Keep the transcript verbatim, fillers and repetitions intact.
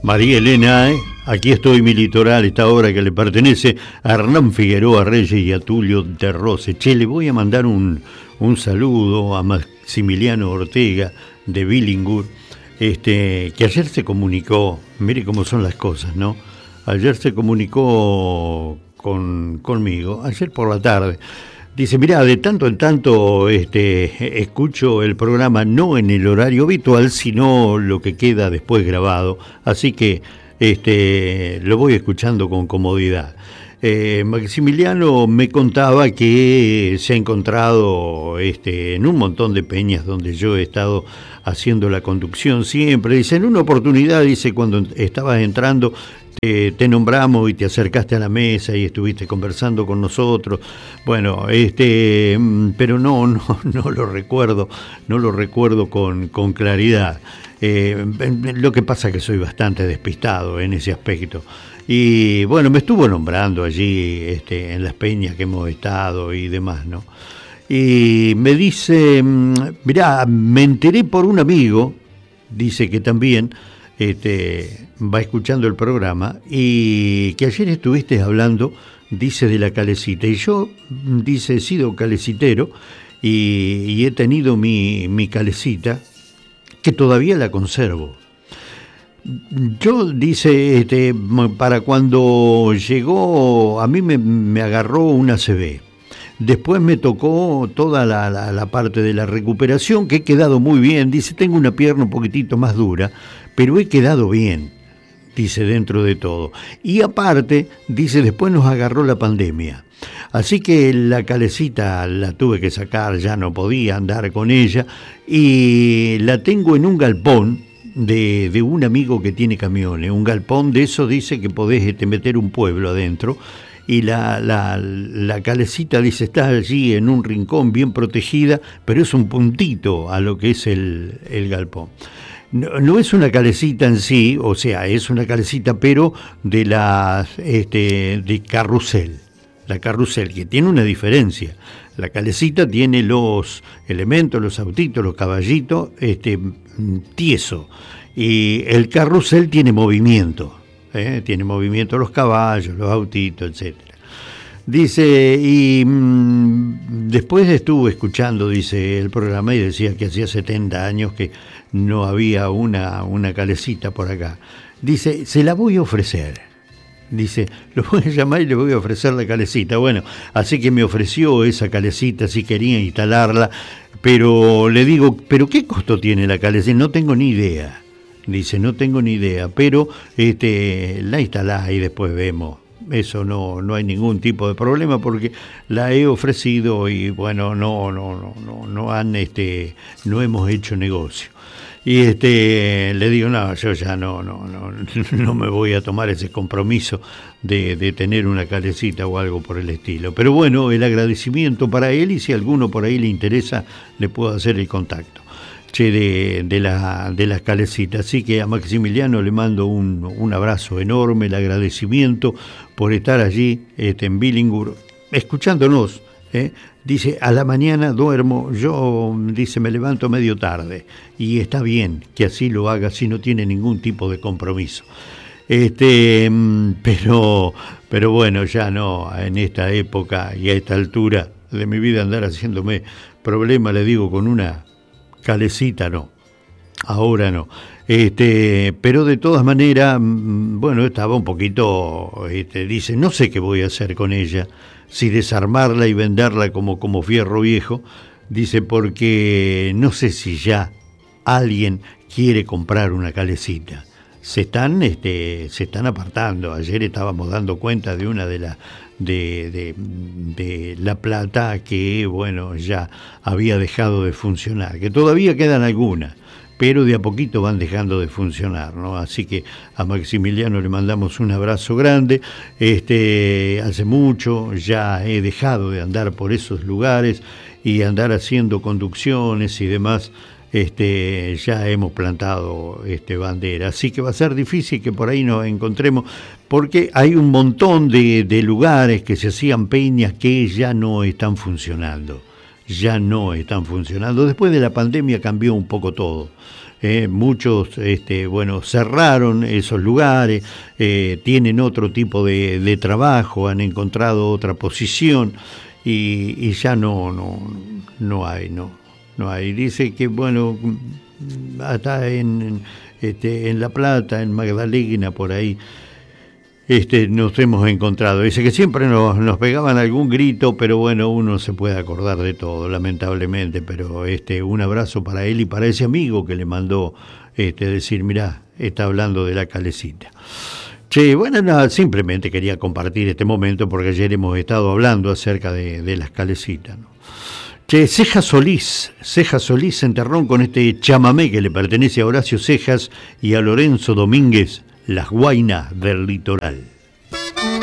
María Elena, ¿eh? Aquí estoy, mi litoral, esta obra que le pertenece a Hernán Figueroa Reyes y a Tulio de Rose. Che, le voy a mandar un, un saludo a Maximiliano Ortega de Billingur, este, que ayer se comunicó, mire cómo son las cosas, ¿no? Ayer se comunicó con, conmigo, ayer por la tarde. Dice, mirá, de tanto en tanto este, escucho el programa no en el horario habitual, sino lo que queda después grabado, así que este, lo voy escuchando con comodidad. Eh, Maximiliano me contaba que se ha encontrado este, en un montón de peñas donde yo he estado haciendo la conducción siempre. Dice, en una oportunidad, dice, cuando estabas entrando, Te, te nombramos y te acercaste a la mesa y estuviste conversando con nosotros. Bueno, este, pero no, no, no lo recuerdo, no lo recuerdo con, con claridad. Eh, lo que pasa es que soy bastante despistado en ese aspecto. Y bueno, me estuvo nombrando allí este, en las peñas que hemos estado y demás, ¿no? Y me dice, mirá, me enteré por un amigo, dice que también Este, va escuchando el programa y que ayer estuviste hablando, dice, de la calecita. Y yo, dice, he sido calecitero y, y he tenido mi, mi calecita, que todavía la conservo. Yo, dice, este, para cuando llegó, a mí me, me agarró una A C V. Después me tocó toda la, la, la parte de la recuperación, que he quedado muy bien. Dice, tengo una pierna un poquitito más dura, pero he quedado bien, dice, dentro de todo. Y aparte, dice, después nos agarró la pandemia. Así que la calecita la tuve que sacar, ya no podía andar con ella, y la tengo en un galpón de, de un amigo que tiene camiones. Un galpón de eso, dice, que podés este, meter un pueblo adentro. Y la, la, la calecita, dice, está allí en un rincón bien protegida, pero es un puntito a lo que es el, el galpón. No, no es una calecita en sí, o sea, es una calecita, pero de la este, de carrusel. La carrusel, que tiene una diferencia. La calecita tiene los elementos, los autitos, los caballitos, este, tieso. Y el carrusel tiene movimiento. ¿eh? Tiene movimiento los caballos, los autitos, etcétera. Dice, y mmm, después estuve escuchando, dice, el programa y decía que hacía setenta años que no había una, una calecita por acá. Dice, se la voy a ofrecer. Dice, lo voy a llamar y le voy a ofrecer la calecita. Bueno, así que me ofreció esa calecita si quería instalarla, pero le digo, ¿pero qué costo tiene la calecita? No tengo ni idea. Dice, no tengo ni idea, pero este, la instalás y después vemos. Eso no, no hay ningún tipo de problema porque la he ofrecido y bueno, no, no, no, no, no han, este, no hemos hecho negocio. Y este, le digo, no, yo ya no, no, no, no me voy a tomar ese compromiso de, de tener una calecita o algo por el estilo. Pero bueno, el agradecimiento para él y si a alguno por ahí le interesa, le puedo hacer el contacto. Che, de, de, la, de las calecitas. Así que a Maximiliano le mando un, un abrazo enorme, el agradecimiento por estar allí este, en Billingur, escuchándonos. ¿eh? Dice, a la mañana duermo, yo, dice, me levanto medio tarde. Y está bien que así lo haga, si no tiene ningún tipo de compromiso. Este, pero, pero bueno, ya no, en esta época y a esta altura de mi vida andar haciéndome problema, le digo, con una calecita no, ahora no. Este, pero de todas maneras, bueno, estaba un poquito, este, dice, no sé qué voy a hacer con ella, si desarmarla y venderla como, como fierro viejo, dice, porque no sé si ya alguien quiere comprar una calecita. Se están, este, se están apartando. Ayer estábamos dando cuenta de una de las de, de, de La Plata que, bueno, ya había dejado de funcionar, que todavía quedan algunas, pero de a poquito van dejando de funcionar, ¿no? Así que a Maximiliano le mandamos un abrazo grande. Este, hace mucho ya he dejado de andar por esos lugares y andar haciendo conducciones y demás. Este, ya hemos plantado este, bandera, así que va a ser difícil que por ahí nos encontremos, porque hay un montón de, de lugares que se hacían peñas que ya no están funcionando, ya no están funcionando. Después de la pandemia cambió un poco todo. eh, muchos, este, bueno, cerraron esos lugares, eh, tienen otro tipo de, de trabajo, han encontrado otra posición y, y ya no, no, no hay, no, no hay. Dice que, bueno, hasta en, en, este, en La Plata, en Magdalena, por ahí, Este, nos hemos encontrado. Dice que siempre nos, nos pegaban algún grito, pero bueno, uno se puede acordar de todo, lamentablemente. Pero este, un abrazo para él y para ese amigo que le mandó este, decir, mirá, está hablando de la Calecita. Che, bueno, nada, simplemente quería compartir este momento porque ayer hemos estado hablando acerca de, de las Calecitas, ¿no? Che, Cejas Solís, Cejas Solís se enterró con este chamamé que le pertenece a Horacio Cejas y a Lorenzo Domínguez, Las Guainas del Litoral.